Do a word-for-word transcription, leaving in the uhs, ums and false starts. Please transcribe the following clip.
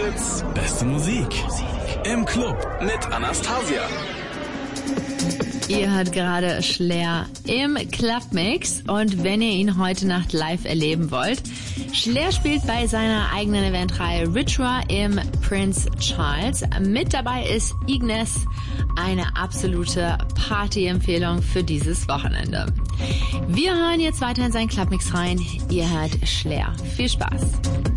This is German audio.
Fritz, beste Musik. Im Club mit Anastasia. Ihr hört gerade Schlair im Clubmix und wenn ihr ihn heute Nacht live erleben wollt, Schlair spielt bei seiner eigenen Eventreihe Ritual im Prince Charles. Mit dabei ist Ignes, eine absolute Party-Empfehlung für dieses Wochenende. Wir hören jetzt weiter in seinen Clubmix rein. Ihr hört Schlair. Viel Spaß.